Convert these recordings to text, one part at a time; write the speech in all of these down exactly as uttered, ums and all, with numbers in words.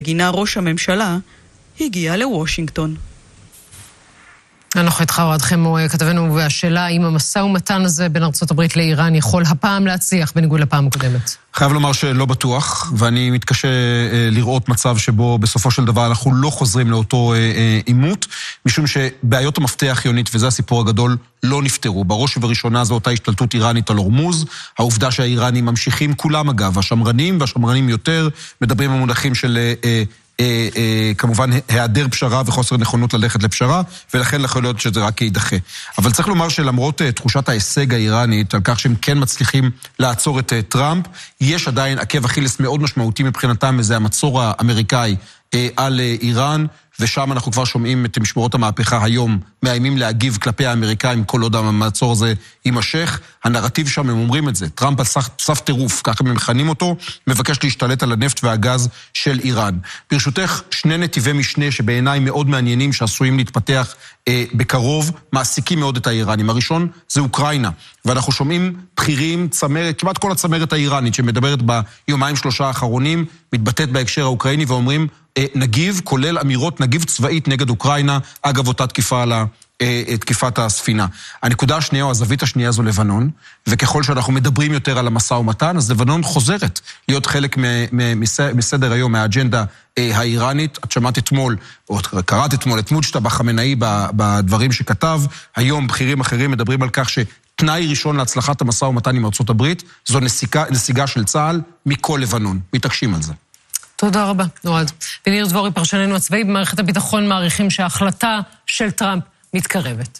גינה ראש הממשלה, הגיע לוושינגטון. אנחנו איתך אוהד חמו כתבנו, והשאלה אם המשא ומתן הזה בין ארצות הברית לאיראן יכול הפעם להצליח בניגוד לפעם הקודמת. חייב לומר שלא בטוח, ואני מתקשה לראות מצב שבו בסופו של דבר אנחנו לא חוזרים לאותו עימות, משום שבעיות המפתח יונית, וזה הסיפור הגדול, לא נפתרו. בראש ובראשונה זו אותה השתלטות איראנית על הורמוז, העובדה שהאיראנים ממשיכים כולם אגב, השמרנים והשמרנים יותר, מדברים במונחים של אה, אה, כמובן היעדר פשרה וחוסר נכונות ללכת לפשרה, ולכן יכול להיות שזה רק יידחה. אבל צריך לומר שלמרות אה, תחושת ההישג האיראנית, על כך שהם כן מצליחים לעצור את אה, טראמפ, יש עדיין עקב אכילס מאוד משמעותי מבחינתם, וזה המצור האמריקאי אה, על אה, איראן, ושם אנחנו כבר שומעים את משמרות המהפכה היום, מאיימים להגיב כלפי האמריקאים כל עוד המצור הזה יימשך. הנרטיב שם, הם אומרים את זה, טראמפ על סף טירוף, ככה הם מכנים אותו, מבקש להשתלט על הנפט והגז של איראן. ברשותך, שני נתיבי משנה שבעיניי מאוד מעניינים, שעשויים להתפתח אה, בקרוב, מעסיקים מאוד את האיראנים. הראשון זה אוקראינה, ואנחנו שומעים בכירים, צמרת, כמעט כל הצמרת האיראנית, שמדברת ביומיים שלושה האחרונים, מתבטאת בהקשר האוקראיני, ואומרים, נגיב, כולל אמירות נגיב צבאית נגד אוקראינה, אגב אותה תקיפה על תקיפת הספינה. הנקודה השנייה, או הזווית השנייה זו לבנון, וככל שאנחנו מדברים יותר על המשא ומתן, אז לבנון חוזרת להיות חלק מסדר היום, מהאג'נדה האיראנית. את שמעת אתמול, או קראת אתמול, את מוג'טבא חמינאי בדברים שכתב, היום בכירים אחרים מדברים על כך שתנאי ראשון להצלחת המשא ומתן עם ארצות הברית, זו נסיגה, נסיגה של צה"ל מכל לבנון. מתעקשים על זה. תודה רבה, אוהד. וניר דבורי, פרשננו הצבאי במערכת הביטחון, מעריכים שההחלטה של טראמפ מתקרבת.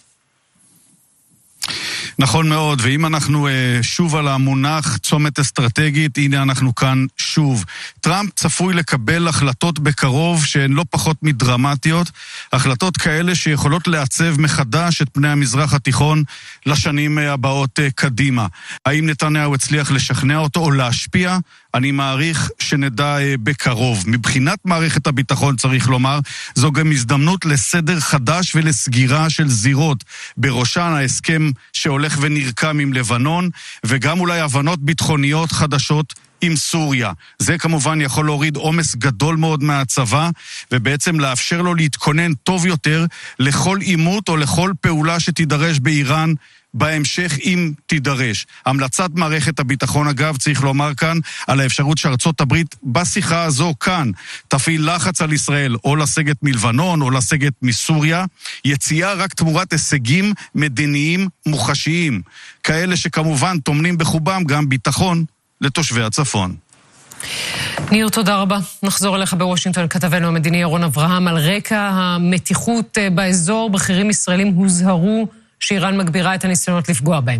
נכון מאוד, ואם אנחנו uh, שוב על המונח צומת אסטרטגית, הנה אנחנו כאן שוב. טראמפ צפוי לקבל החלטות בקרוב שהן לא פחות מדרמטיות, החלטות כאלה שיכולות לעצב מחדש את פני המזרח התיכון לשנים הבאות uh, קדימה. האם נתניהו הצליח לשכנע אותו או להשפיע? אני מעריך שנדע uh, בקרוב. מבחינת מערכת הביטחון צריך לומר, זו גם הזדמנות לסדר חדש ולסגירה של זירות, בראשן ההסכם שהולך ונרקם עם לבנון, וגם אולי הבנות ביטחוניות חדשות עם סוריה. זה כמובן יכול להוריד עומס גדול מאוד מהצבא, ובעצם לאפשר לו להתכונן טוב יותר לכל עימות או לכל פעולה שתידרש באיראן בהמשך אם תידרש. המלצת מערכת הביטחון אגב, צריך לומר כאן, על האפשרות שארצות הברית בשיחה הזו כאן תפעיל לחץ על ישראל או לסגת מלבנון או לסגת מסוריה, יציאה רק תמורת הישגים מדיניים מוחשיים, כאלה שכמובן תומנים בחובם גם ביטחון לתושבי הצפון. ניר, תודה רבה. נחזור אליך בוושינגטון, כתבנו המדיני ירון אברהם. על רקע המתיחות באזור, בכירים ישראלים הוזהרו שאיראן מגבירה את הניסיונות לפגוע בהם.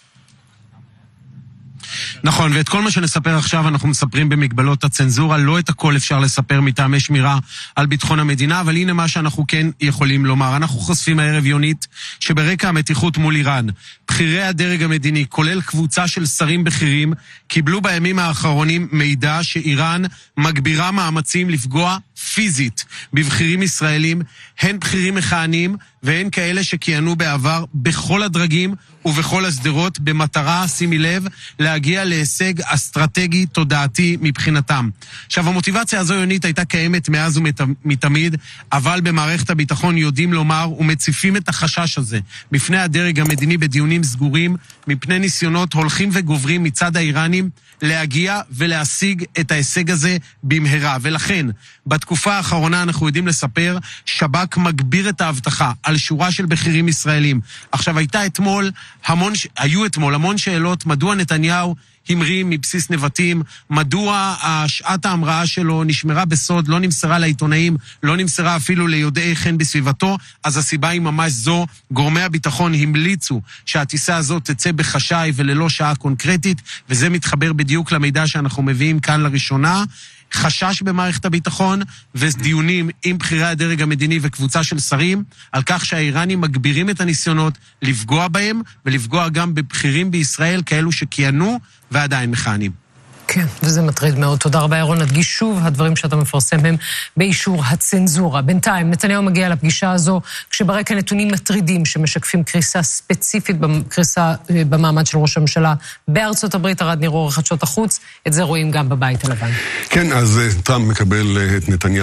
נכון, ואת כל מה שנספר עכשיו אנחנו מספרים במגבלות הצנזורה, לא את הכל אפשר לספר מטעמי שמירה על ביטחון המדינה, אבל הנה מה שאנחנו כן יכולים לומר. אנחנו חושפים הערב יונית שברקע המתיחות מול איראן, בכירי הדרג המדיני, כולל קבוצה של שרים בכירים, קיבלו בימים האחרונים מידע שאיראן מגבירה מאמצים לפגוע פיזית בבכירים ישראלים, הן בכירים מכהנים והן כאלה שכיהנו בעבר בכל הדרגים ובכל הסדרות, במטרה, שימי לב, להגיע להישג אסטרטגי תודעתי מבחינתם. עכשיו, המוטיבציה הזו יונית הייתה קיימת מאז ומתמיד, אבל במערכת הביטחון יודעים לומר ומציפים את החשש הזה בפני הדרג המדיני בדיונים סגורים, מפני ניסיונות הולכים וגוברים מצד האיראנים להגיע ולהשיג את ההישג הזה במהרה. ולכן, בתקופה האחרונה אנחנו יודעים לספר, שב"כ מגביר את ההבטחה על שורה של בכירים ישראלים. עכשיו, הייתה אתמול המון, היו אתמול המון שאלות, מדוע נתניהו המריא מבסיס נבטים, מדוע שעת ההמראה שלו נשמרה בסוד, לא נמסרה לעיתונאים, לא נמסרה אפילו ליודעי חן בסביבתו. אז הסיבה היא ממש זו, גורמי הביטחון המליצו שהטיסה הזאת תצא בחשאי וללא שעה קונקרטית, וזה מתחבר בדיוק למידע שאנחנו מביאים כאן לראשונה. חשש במערכת הביטחון ודיונים עם בכירי הדרג המדיני וקבוצה של שרים על כך שהאיראנים מגבירים את הניסיונות לפגוע בהם ולפגוע גם בבכירים בישראל כאלו שכיהנו ועדיין מכהנים. כן, וזה מטריד מאוד. תודה רבה, ירון. נדגיש שוב, הדברים שאתה מפרסם הם באישור הצנזורה. בינתיים, נתניהו מגיע לפגישה הזו, כשברקע נתונים מטרידים שמשקפים קריסה ספציפית, קריסה במעמד של ראש הממשלה בארצות הברית. ארד ניר, עורך חדשות החוץ, את זה רואים גם בבית הלבן. כן, אז טראמפ מקבל את נתניהו